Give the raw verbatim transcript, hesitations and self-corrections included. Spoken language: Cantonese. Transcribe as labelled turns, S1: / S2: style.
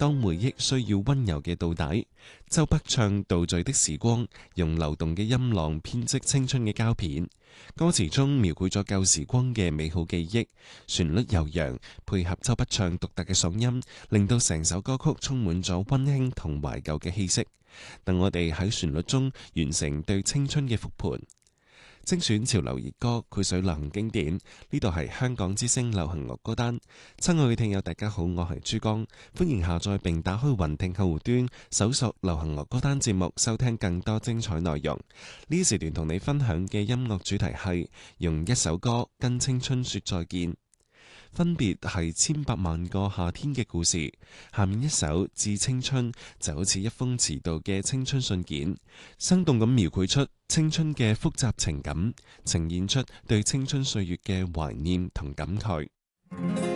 S1: 當回憶需要溫柔嘅到底。周筆暢倒敘的時光，用流動嘅音浪編織青春嘅膠片。歌詞中描繪咗舊時光嘅美好記憶，旋律悠揚，配合周筆暢獨特嘅嗓音，令到成首歌曲充滿咗溫馨同懷舊嘅氣息。等我哋喺旋律中完成對青春嘅復盤。精選潮流熱歌，繪水流行經典。呢度係香港之聲流行樂歌單。親愛嘅聽友，大家好，我係珠江，歡迎下載並打開雲聽客戶端，搜索流行樂歌單節目，收聽更多精彩內容。呢時段同你分享嘅音樂主題係用一首歌跟青春說再見。分別係千百萬個夏天嘅故事。下面一首《致青春》就好似一封遲到嘅青春信件，生動咁描繪出青春嘅複雜情感，呈現出對青春歲月嘅懷念同感慨。